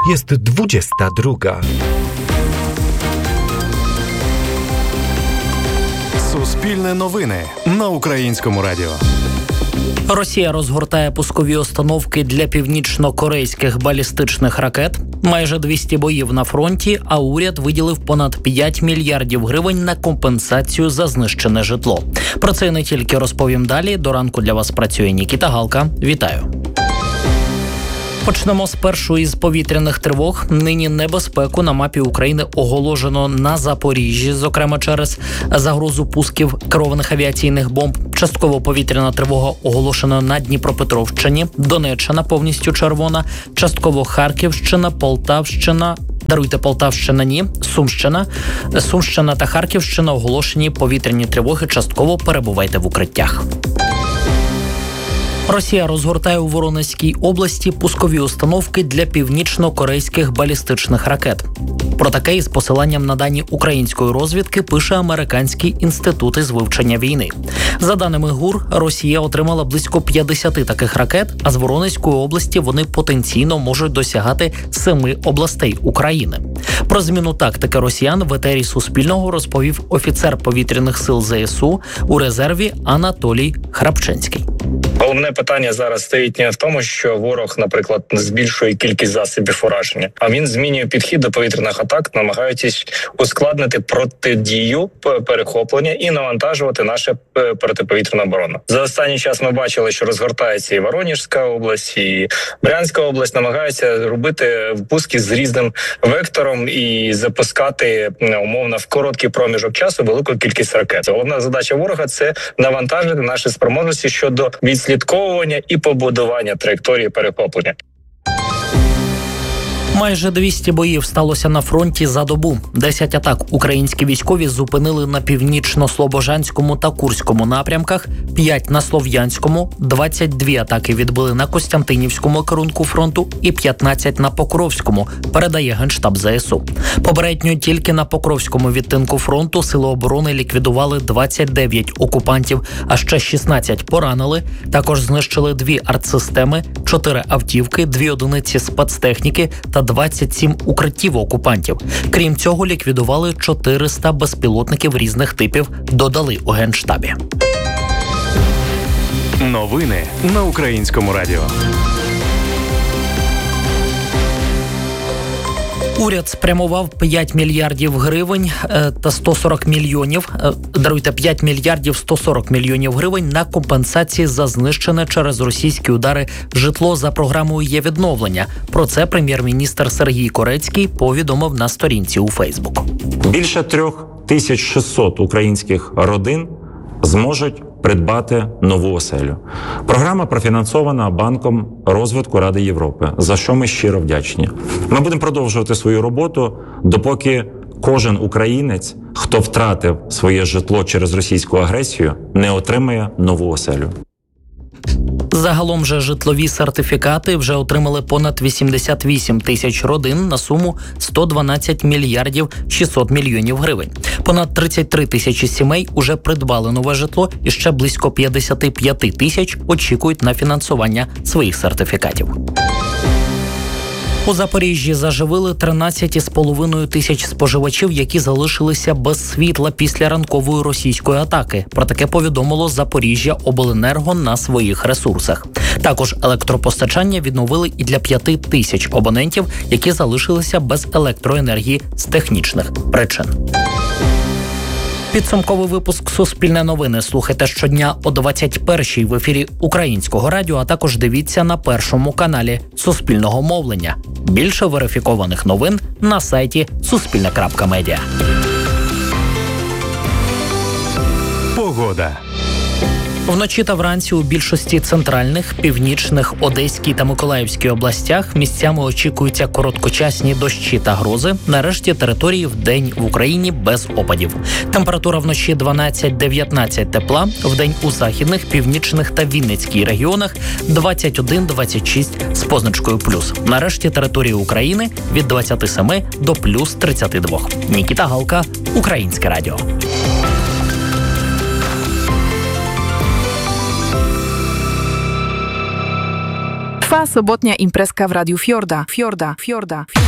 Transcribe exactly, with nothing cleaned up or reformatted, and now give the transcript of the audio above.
Jest dwudziesta druga. Суспільне новини на Українському радіо. Росія розгортає пускові установки для північно-корейських балістичних ракет. Майже двісті боїв на фронті, а уряд виділив понад п'ять мільярдів гривень на компенсацію за знищене житло. Про це не тільки розповім далі. До ранку для вас працює Нікіта Галка. Вітаю. Почнемо з першої з повітряних тривог. Нині небезпеку на мапі України оголошено на Запоріжжі, зокрема через загрозу пусків керованих авіаційних бомб. Частково повітряна тривога оголошена на Дніпропетровщині, Донеччина повністю червона, частково Харківщина, Полтавщина, Даруйте, Полтавщина, ні, Сумщина. Сумщина та Харківщина оголошені повітряні тривоги, частково перебувайте в укриттях. Росія розгортає у Воронезькій області пускові установки для північно-корейських балістичних ракет. Про таке із посиланням на дані української розвідки пише Американський інститут із вивчення війни. За даними ГУР, Росія отримала близько п'ятдесят таких ракет, а з Воронезької області вони потенційно можуть досягати семи областей України. Про зміну тактики росіян в етері Суспільного розповів офіцер повітряних сил ЗСУ у резерві Анатолій Храпчинський. Головне питання зараз стоїть не в тому, що ворог, наприклад, збільшує кількість засобів ураження, а він змінює підхід до повітряних атак, намагаючись ускладнити протидію перехоплення і навантажувати нашу протиповітряну оборону. За останній час ми бачили, що розгортається і Воронежська область, і Брянська область, намагаються робити впуски з різним вектором і запускати умовно в короткий проміжок часу велику кількість ракет. Головна задача ворога – це навантажити наші спроможності щодо відслідковування і побудування траєкторії перехоплення. Майже двісті боїв сталося на фронті за добу. десять атак українські військові зупинили на північно-слобожанському та Курському напрямках, п'ять на Слов'янському, двадцять дві атаки відбили на Костянтинівському керунку фронту і п'ятнадцять на Покровському, передає Генштаб ЗСУ. Попередньо тільки на Покровському відтинку фронту сили оборони ліквідували двадцять дев'ять окупантів, а ще шістнадцять поранили. Також знищили дві артсистеми, чотири автівки, дві одиниці спецтехніки та двадцять сім укриттів окупантів. Крім цього, ліквідували чотириста безпілотників різних типів, додали у Генштабі. Новини на Українському радіо. Уряд спрямував п'ять мільярдів гривень е, та сто сорок мільйонів, е, даруйте, п'ять мільярдів сто сорок мільйонів гривень на компенсації за знищене через російські удари житло за програмою «Є відновлення». Про це прем'єр-міністр Сергій Корецький повідомив на сторінці у Фейсбук. Більше трьох тисяч шістсот українських родин зможуть придбати нову оселю. Програма профінансована Банком розвитку Ради Європи, за що ми щиро вдячні. Ми будемо продовжувати свою роботу, допоки кожен українець, хто втратив своє житло через російську агресію, не отримає нову оселю. Загалом же житлові сертифікати вже отримали понад вісімдесят вісім тисяч родин на суму сто дванадцять мільярдів шістсот мільйонів гривень. Понад тридцять три тисячі сімей уже придбали нове житло і ще близько п'ятдесят п'ять тисяч очікують на фінансування своїх сертифікатів. У Запоріжжі заживили тринадцять із половиною тисяч споживачів, які залишилися без світла після ранкової російської атаки. Про таке повідомило Запоріжжяобленерго на своїх ресурсах. Також електропостачання відновили і для п'яти тисяч абонентів, які залишилися без електроенергії з технічних причин. Підсумковий випуск «Суспільне новини» слухайте щодня о двадцять першій в ефірі Українського радіо, а також дивіться на першому каналі Суспільного мовлення. Більше верифікованих новин на сайті суспільне крапка медіа. Погода. Вночі та вранці у більшості центральних, північних, Одеській та Миколаївській областях місцями очікуються короткочасні дощі та грози. На решті території вдень в Україні без опадів. Температура вночі дванадцять-дев'ятнадцять тепла, вдень у західних, північних та Вінницькій регіонах двадцять один - двадцять шість з позначкою плюс. На решті території України від двадцяти семи до плюс тридцяти двох. Нікіта Галка, Українське радіо. Trwa sobotnia imprezka w Radiu Fiorda. Fiorda, Fiorda, Fiorda.